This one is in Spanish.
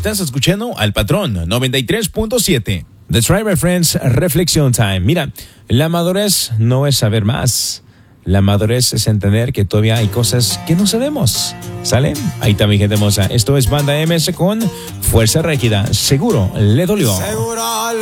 Estás escuchando al Patrón 93.7. The Driver Friends, Reflexión Time. Mira, la madurez no es saber más. La madurez es entender que todavía hay cosas que no sabemos. ¿Sale? Ahí está mi gente hermosa. Esto es Banda MS con Fuerza Régida. Seguro le dolió. Seguro